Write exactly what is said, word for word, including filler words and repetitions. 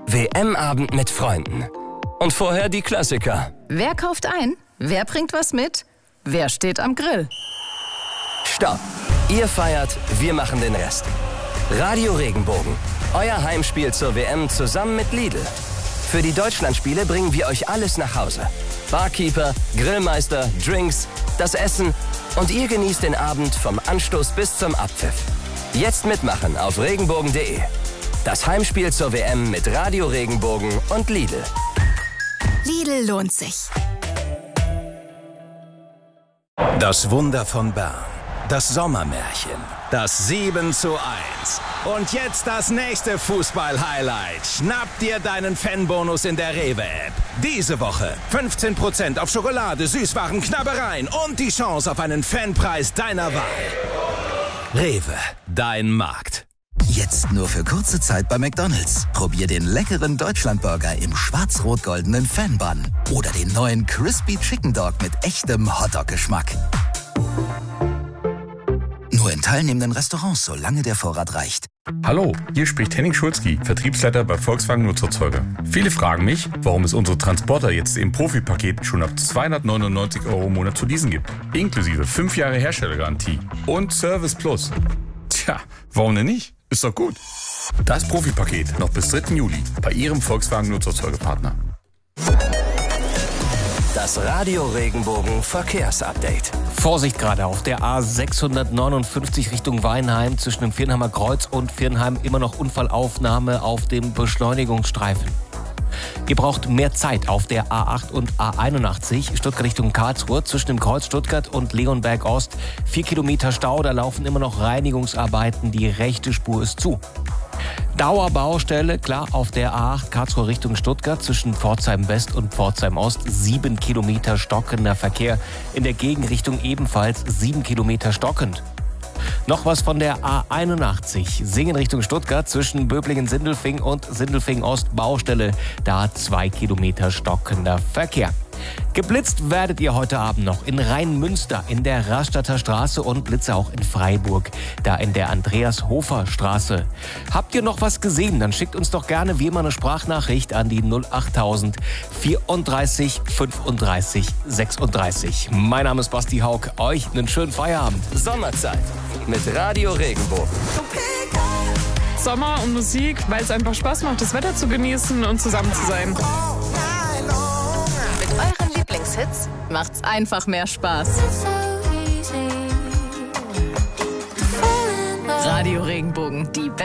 W M-Abend mit Freunden. Und vorher die Klassiker. Wer kauft ein? Wer bringt was mit? Wer steht am Grill? Stopp! Ihr feiert, wir machen den Rest. Radio Regenbogen. Euer Heimspiel zur W M zusammen mit Lidl. Für die Deutschlandspiele bringen wir euch alles nach Hause. Barkeeper, Grillmeister, Drinks, das Essen und ihr genießt den Abend vom Anstoß bis zum Abpfiff. Jetzt mitmachen auf regenbogen punkt de. Das Heimspiel zur W M mit Radio Regenbogen und Lidl. Lidl lohnt sich. Das Wunder von Bern. Das Sommermärchen. Das sieben zu eins. Und jetzt das nächste Fußball-Highlight. Schnapp dir deinen Fanbonus in der Rewe-App. Diese Woche fünfzehn Prozent auf Schokolade, Süßwaren, Knabbereien und die Chance auf einen Fanpreis deiner Wahl. Rewe, dein Markt. Jetzt nur für kurze Zeit bei McDonald's. Probier den leckeren Deutschlandburger im schwarz-rot-goldenen Fanbun. Oder den neuen Crispy Chicken Dog mit echtem Hotdog-Geschmack. Nur in teilnehmenden Restaurants, solange der Vorrat reicht. Hallo, hier spricht Henning Schulzki, Vertriebsleiter bei Volkswagen Nutzerzeuger. Viele fragen mich, warum es unsere Transporter jetzt im Profipaket schon ab zweihundertneunundneunzig Euro im Monat zu leasen gibt. Inklusive fünf Jahre Herstellergarantie und Service Plus. Tja, warum denn nicht? Ist doch gut. Das Profipaket noch bis dritten Juli bei Ihrem Volkswagen Nutzerzeugerpartner. Das Radio Regenbogen Verkehrsupdate. Vorsicht gerade auf der A sechshundertneunundfünfzig Richtung Weinheim zwischen dem Viernheimer Kreuz und Viernheim immer noch Unfallaufnahme auf dem Beschleunigungsstreifen. Ihr braucht mehr Zeit auf der A acht und A einundachtzig Stuttgart Richtung Karlsruhe zwischen dem Kreuz Stuttgart und Leonberg Ost. Vier Kilometer Stau, da laufen immer noch Reinigungsarbeiten, die rechte Spur ist zu. Dauerbaustelle, klar, auf der A acht Karlsruhe Richtung Stuttgart zwischen Pforzheim West und Pforzheim Ost. Sieben Kilometer stockender Verkehr. In der Gegenrichtung ebenfalls sieben Kilometer stockend. Noch was von der A einundachtzig, Singen Richtung Stuttgart zwischen Böblingen-Sindelfing und Sindelfing-Ost Baustelle. Da zwei Kilometer stockender Verkehr. Geblitzt werdet ihr heute Abend noch in Rheinmünster in der Rastatter Straße und Blitze auch in Freiburg, da in der Andreas-Hofer-Straße. Habt ihr noch was gesehen? Dann schickt uns doch gerne wie immer eine Sprachnachricht an die null achttausend vierunddreißig fünfunddreißig sechsunddreißig. Mein Name ist Basti Haug. Euch einen schönen Feierabend. Sommerzeit mit Radio Regenbogen. Sommer und Musik, weil es einfach Spaß macht, das Wetter zu genießen und zusammen zu sein. Mit euren Lieblingshits macht's einfach mehr Spaß. Radio Regenbogen, die